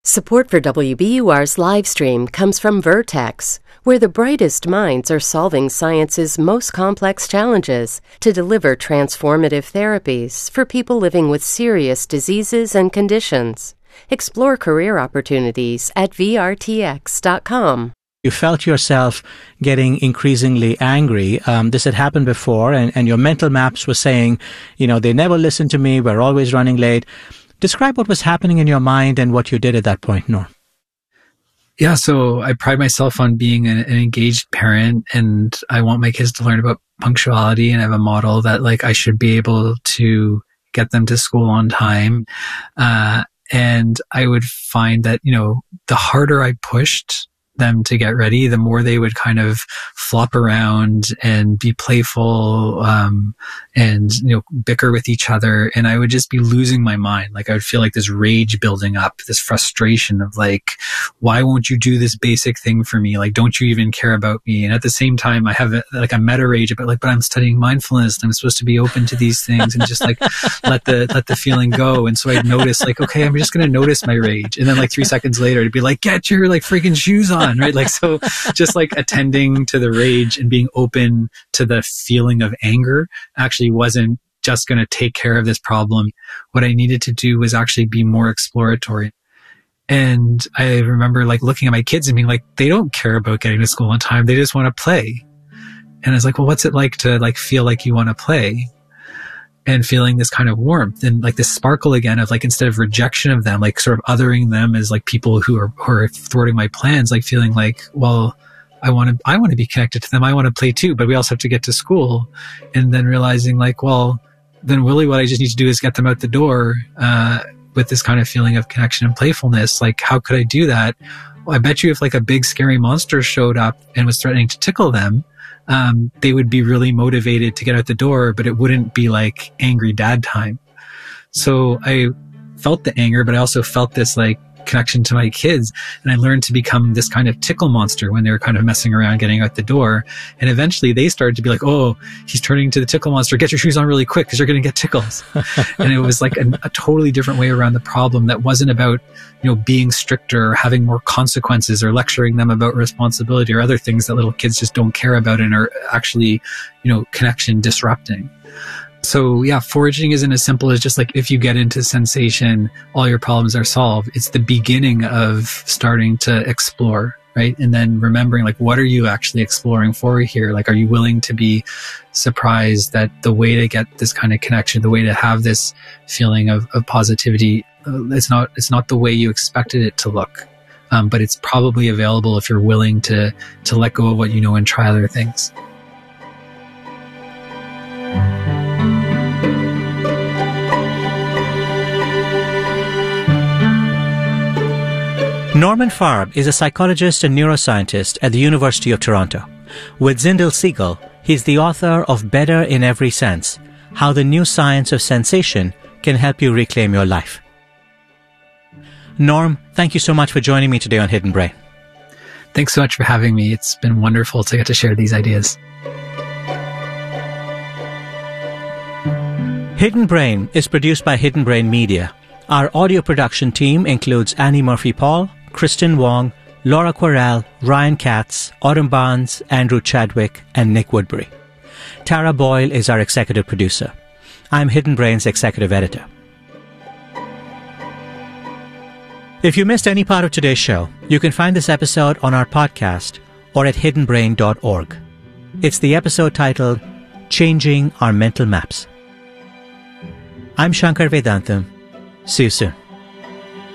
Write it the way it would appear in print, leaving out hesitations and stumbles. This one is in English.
Support for WBUR's live stream comes from Vertex, where the brightest minds are solving science's most complex challenges to deliver transformative therapies for people living with serious diseases and conditions. Explore career opportunities at vrtx.com. You felt yourself getting increasingly angry. This had happened before, and your mental maps were saying, they never listened to me, we're always running late. Describe what was happening in your mind and what you did at that point, Norm. Yeah, so I pride myself on being an engaged parent, and I want my kids to learn about punctuality, and I have a model that I should be able to get them to school on time. And I would find that, the harder I pushed them to get ready, the more they would kind of flop around and be playful, and, bicker with each other. And I would just be losing my mind. I would feel this rage building up, this frustration of why won't you do this basic thing for me? Don't you even care about me? And at the same time, I have a meta rage about but I'm studying mindfulness. And I'm supposed to be open to these things and just let the feeling go. And so I'd notice okay, I'm just going to notice my rage. And then 3 seconds later, it'd be get your freaking shoes on. Right? So just attending to the rage and being open to the feeling of anger actually wasn't just going to take care of this problem. What I needed to do was actually be more exploratory. And I remember looking at my kids and being they don't care about getting to school on time. They just want to play. And I was well, what's it like to feel like you want to play? And feeling this kind of warmth and this sparkle again of instead of rejection of them, sort of othering them as people who are thwarting my plans, feeling well, I want to be connected to them. I want to play too, but we also have to get to school. And then realizing well, then really what I just need to do is get them out the door, with this kind of feeling of connection and playfulness. How could I do that? Well, I bet you if a big scary monster showed up and was threatening to tickle them, they would be really motivated to get out the door, but it wouldn't be angry dad time. So I felt the anger, but I also felt this connection to my kids. And I learned to become this kind of tickle monster when they were kind of messing around getting out the door. And eventually they started to be oh, he's turning to the tickle monster. Get your shoes on really quick because you're going to get tickles. And it was a totally different way around the problem that wasn't about, being stricter or having more consequences or lecturing them about responsibility or other things that little kids just don't care about and are actually, connection disrupting. So yeah, foraging isn't as simple as just if you get into sensation, all your problems are solved. It's the beginning of starting to explore, right? And then remembering what are you actually exploring for here? Are you willing to be surprised that the way to get this kind of connection, the way to have this feeling of positivity, it's not the way you expected it to look. But it's probably available if you're willing to let go of what you know and try other things. Norman Farb is a psychologist and neuroscientist at the University of Toronto. With Zindel Segal, he's the author of Better in Every Sense, How the New Science of Sensation Can Help You Reclaim Your Life. Norm, thank you so much for joining me today on Hidden Brain. Thanks so much for having me. It's been wonderful to get to share these ideas. Hidden Brain is produced by Hidden Brain Media. Our audio production team includes Annie Murphy-Paul, Kristen Wong, Laura Quarell, Ryan Katz, Autumn Barnes, Andrew Chadwick, and Nick Woodbury. Tara Boyle is our executive producer. I'm Hidden Brain's executive editor. If you missed any part of today's show, you can find this episode on our podcast or at hiddenbrain.org. It's the episode titled Changing Our Mental Maps. I'm Shankar Vedantam. See you soon.